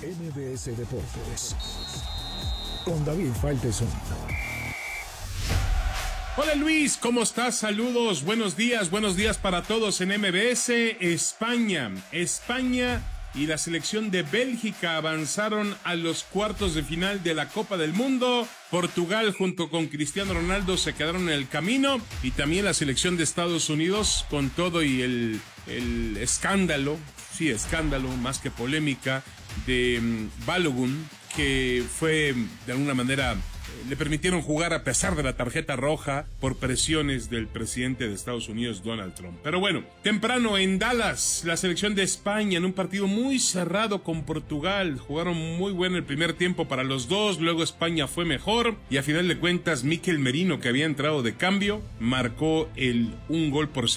MBS Deportes con David Faitelson. Hola Luis, ¿cómo estás? Saludos, buenos días para todos en MBS. España y la selección de Bélgica avanzaron a los cuartos de final de la Copa del Mundo. Portugal junto con Cristiano Ronaldo se quedaron en el camino, y también la selección de Estados Unidos con todo y el escándalo, más que polémica, de Balogun, que fue de alguna manera le permitieron jugar a pesar de la tarjeta roja por presiones del presidente de Estados Unidos, Donald Trump. Pero bueno, temprano en Dallas, la selección de España en un partido muy cerrado con Portugal. Jugaron muy bueno el primer tiempo para los dos, luego España fue mejor y a final de cuentas Mikel Merino, que había entrado de cambio, marcó un gol por